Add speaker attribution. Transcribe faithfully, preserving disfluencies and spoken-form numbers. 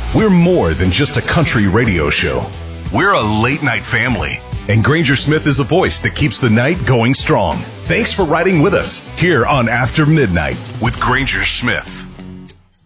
Speaker 1: We're more than just a country radio show. We're a late-night family. And Granger Smith is the voice that keeps the night going strong. Thanks for riding with us here on After Midnight with Granger Smith.